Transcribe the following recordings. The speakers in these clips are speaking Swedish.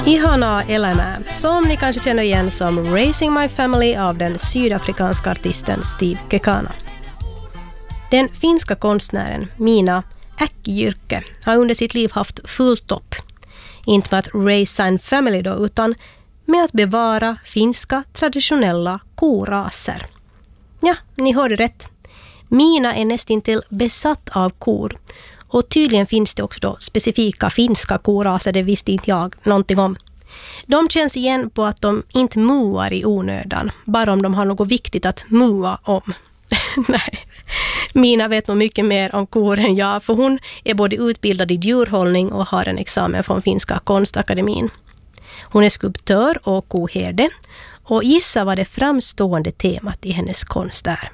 Ihana elämää, som ni kanske känner igen som Raising My Family av den sydafrikanska artisten Steve Kekana. Den finska konstnären Miina Äkkijyrkä har under sitt liv haft fullt upp. Inte med att raise en family då, utan med att bevara finska traditionella koraser. Ja, ni hörde rätt. Miina är nästintill besatt av kor. Och tydligen finns det också då specifika finska koraser, det visste inte jag någonting om. De känns igen på att de inte muar i onödan, bara om de har något viktigt att mua om. Nej, Miina vet nog mycket mer om kor än jag, för hon är både utbildad i djurhållning och har en examen från Finska konstakademin. Hon är skulptör och koherde, och gissa vad det framstående temat i hennes konst är.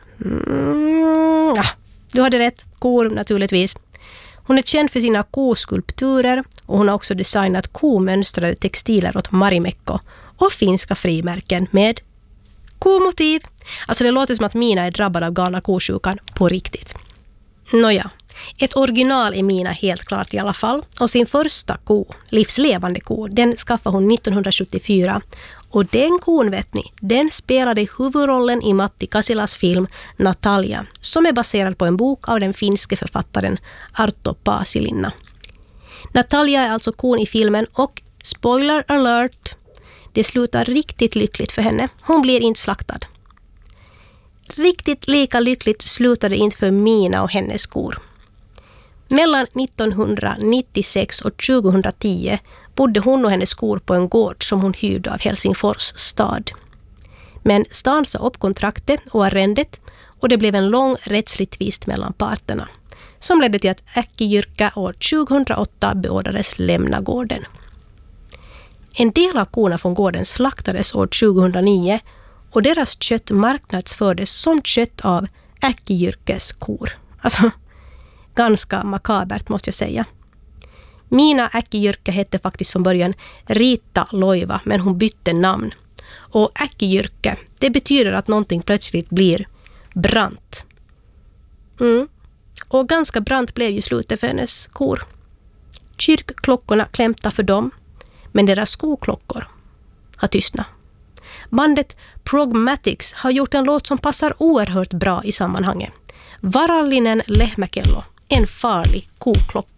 Ja, du hade rätt, kor naturligtvis. Hon är känd för sina koskulpturer och hon har också designat komönstrade textiler åt Marimekko och finska frimärken med komotiv. Alltså det låter som att Miina är drabbad av galna kosjukan på riktigt. Nåja, ett original är Miina helt klart i alla fall. Och sin första ko, livslevande ko, den skaffade hon 1974. Och den kon, vet ni, den spelade huvudrollen i Matti Kasilas film Natalia, som är baserad på en bok av den finske författaren Arto Paasilinna. Natalia är alltså kon i filmen och, spoiler alert, det slutar riktigt lyckligt för henne. Hon blir inte slaktad. Riktigt lika lyckligt slutade inte för Miina och hennes kor. Mellan 1996 och 2010 bodde hon och hennes kor på en gård som hon hyrde av Helsingfors stad. Men stan sa upp kontraktet och arrendet och det blev en lång rättslig tvist mellan parterna som ledde till att Äkkijyrkä år 2008 beordrades lämna gården. En del av korna från gården slaktades år 2009 och deras kött marknadsfördes som kött av Äkkijyrkäs kor. Alltså, ganska makabert måste jag säga. Miina Äkkijyrkä hette faktiskt från början Riitta Loiva, men hon bytte namn. Och Äkkijyrkä, det betyder att någonting plötsligt blir brant. Och ganska brant blev ju slutet för hennes kor. Kyrkklockorna klämta för dem, men deras skoklockor har tystnat. Bandet Progmatics har gjort en låt som passar oerhört bra i sammanhanget. Varallinen lehmäkello, en farlig koklocka.